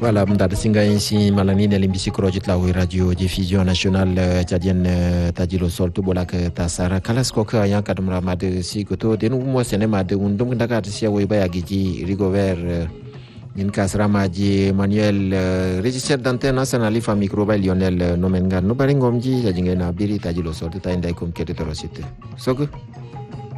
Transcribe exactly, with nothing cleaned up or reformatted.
Voilà, mdada singa insi malanini alimbisi kurojit la radio diffusion nationale tchadienne Tadjilo Sol to bolak tasara kalas koka yang kadumra made si goto denu mo sene made undum ndaga sia way bayagiji Rigover nin kasra maji Manuel régisseur d'antenne nationale fa micro bay Lionel Nomenga no baringomji jingena biri Tadjilo Sol ta inday kom kede torosite sogo